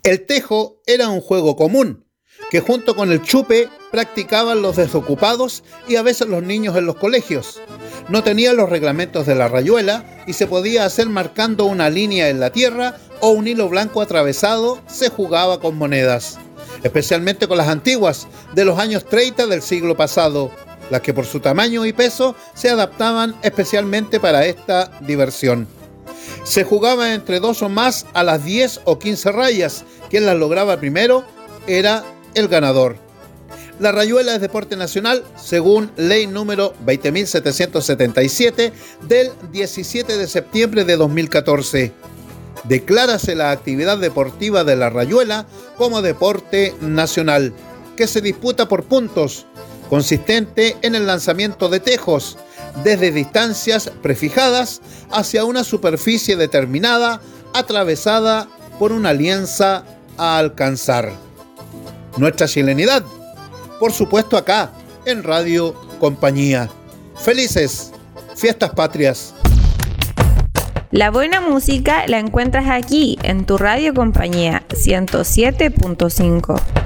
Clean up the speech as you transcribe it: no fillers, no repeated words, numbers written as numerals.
El tejo era un juego común, que junto con el chupe practicaban los desocupados y a veces los niños en los colegios. No tenía los reglamentos de la rayuela y se podía hacer marcando una línea en la tierra o un hilo blanco atravesado. Se jugaba con monedas, especialmente con las antiguas, de los años 30 del siglo pasado, las que por su tamaño y peso se adaptaban especialmente para esta diversión. Se jugaba entre 2 o más a las 10 o 15 rayas. Quien las lograba primero era el ganador. La rayuela es deporte nacional según ley número 20.777 del 17 de septiembre de 2014. Declárase la actividad deportiva de la rayuela como deporte nacional, que se disputa por puntos, consistente en el lanzamiento de tejos desde distancias prefijadas hacia una superficie determinada, atravesada por una alianza a alcanzar. Nuestra chilenidad, por supuesto, acá en Radio Compañía. Felices Fiestas Patrias. La buena música la encuentras aquí en tu Radio Compañía 107.5.